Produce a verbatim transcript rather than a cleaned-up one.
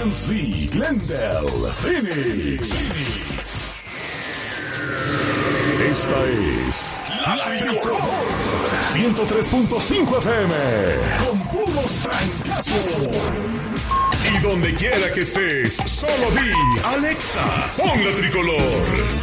Yancey, Glendale, Phoenix. Esta es La Tricolor ciento tres punto cinco F M con puros trancazos. Y donde quiera que estés, solo di Alexa, pon La Tricolor.